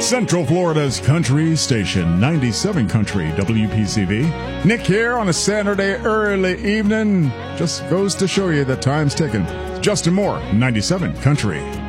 Central Florida's country station, 97 Country WPCV. Nick here on a Saturday early evening. Just goes to show you that time's ticking. Justin Moore, 97 Country.